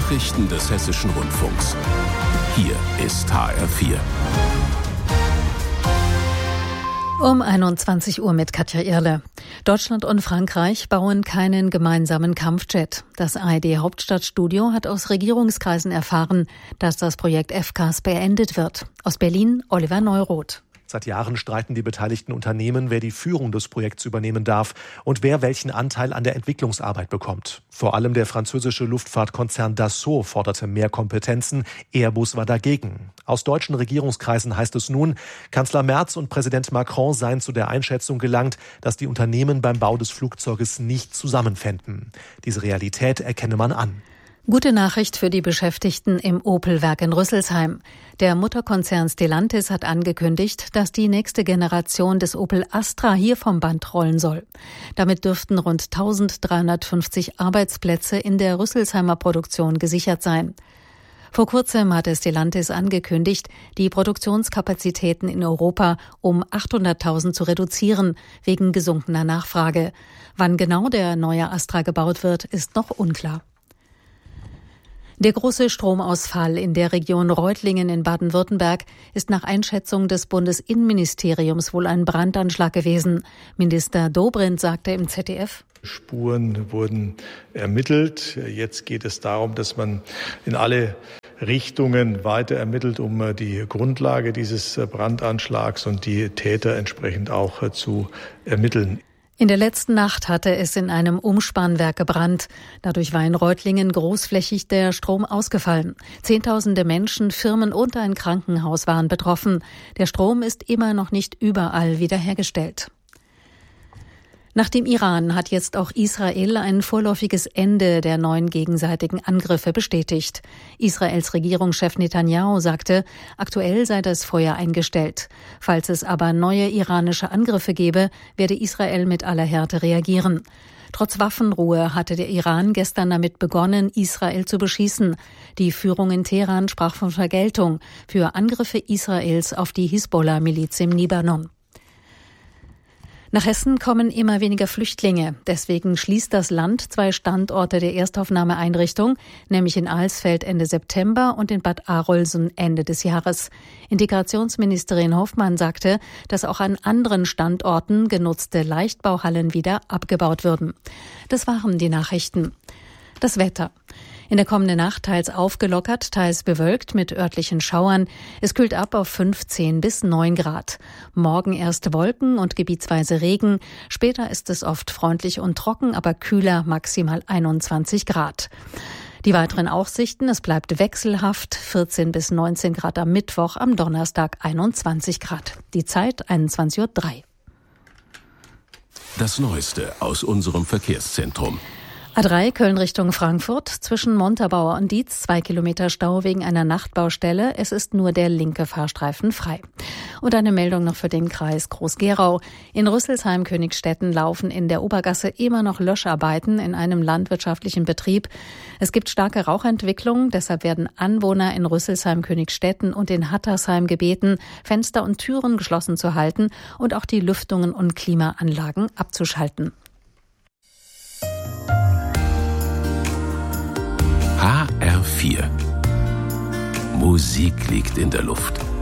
Nachrichten des Hessischen Rundfunks. Hier ist HR4. Um 21 Uhr mit Katja Irle. Deutschland und Frankreich bauen keinen gemeinsamen Kampfjet. Das ARD-Hauptstadtstudio hat aus Regierungskreisen erfahren, dass das Projekt FCAS beendet wird. Aus Berlin Oliver Neuroth. Seit Jahren streiten die beteiligten Unternehmen, wer die Führung des Projekts übernehmen darf und wer welchen Anteil an der Entwicklungsarbeit bekommt. Vor allem der französische Luftfahrtkonzern Dassault forderte mehr Kompetenzen. Airbus war dagegen. Aus deutschen Regierungskreisen heißt es nun, Kanzler Merz und Präsident Macron seien zu der Einschätzung gelangt, dass die Unternehmen beim Bau des Flugzeuges nicht zusammenfänden. Diese Realität erkenne man an. Gute Nachricht für die Beschäftigten im Opel-Werk in Rüsselsheim. Der Mutterkonzern Stellantis hat angekündigt, dass die nächste Generation des Opel Astra hier vom Band rollen soll. Damit dürften rund 1350 Arbeitsplätze in der Rüsselsheimer Produktion gesichert sein. Vor kurzem hatte Stellantis angekündigt, die Produktionskapazitäten in Europa um 800.000 zu reduzieren, wegen gesunkener Nachfrage. Wann genau der neue Astra gebaut wird, ist noch unklar. Der große Stromausfall in der Region Reutlingen in Baden-Württemberg ist nach Einschätzung des Bundesinnenministeriums wohl ein Brandanschlag gewesen. Minister Dobrindt sagte im ZDF: Spuren wurden ermittelt. Jetzt geht es darum, dass man in alle Richtungen weiter ermittelt, um die Grundlage dieses Brandanschlags und die Täter entsprechend auch zu ermitteln. In der letzten Nacht hatte es in einem Umspannwerk gebrannt. Dadurch war in Reutlingen großflächig der Strom ausgefallen. Zehntausende Menschen, Firmen und ein Krankenhaus waren betroffen. Der Strom ist immer noch nicht überall wiederhergestellt. Nach dem Iran hat jetzt auch Israel ein vorläufiges Ende der neuen gegenseitigen Angriffe bestätigt. Israels Regierungschef Netanyahu sagte, aktuell sei das Feuer eingestellt. Falls es aber neue iranische Angriffe gäbe, werde Israel mit aller Härte reagieren. Trotz Waffenruhe hatte der Iran gestern damit begonnen, Israel zu beschießen. Die Führung in Teheran sprach von Vergeltung für Angriffe Israels auf die Hisbollah-Miliz im Libanon. Nach Hessen kommen immer weniger Flüchtlinge. Deswegen schließt das Land 2 Standorte der Erstaufnahmeeinrichtung, nämlich in Alsfeld Ende September und in Bad Arolsen Ende des Jahres. Integrationsministerin Hoffmann sagte, dass auch an anderen Standorten genutzte Leichtbauhallen wieder abgebaut würden. Das waren die Nachrichten. Das Wetter. In der kommenden Nacht teils aufgelockert, teils bewölkt mit örtlichen Schauern. Es kühlt ab auf 15 bis 9 Grad. Morgen erst Wolken und gebietsweise Regen. Später ist es oft freundlich und trocken, aber kühler, maximal 21 Grad. Die weiteren Aussichten, es bleibt wechselhaft, 14 bis 19 Grad am Mittwoch, am Donnerstag 21 Grad. Die Zeit 21:03 Uhr. Das Neueste aus unserem Verkehrszentrum. A3 Köln Richtung Frankfurt, zwischen Montabaur und Dietz 2 Kilometer Stau wegen einer Nachtbaustelle. Es ist nur der linke Fahrstreifen frei. Und eine Meldung noch für den Kreis Groß-Gerau. In Rüsselsheim-Königstetten laufen in der Obergasse immer noch Löscharbeiten in einem landwirtschaftlichen Betrieb. Es gibt starke Rauchentwicklung, deshalb werden Anwohner in Rüsselsheim-Königstetten und in Hattersheim gebeten, Fenster und Türen geschlossen zu halten und auch die Lüftungen und Klimaanlagen abzuschalten. HR4. Musik liegt in der Luft.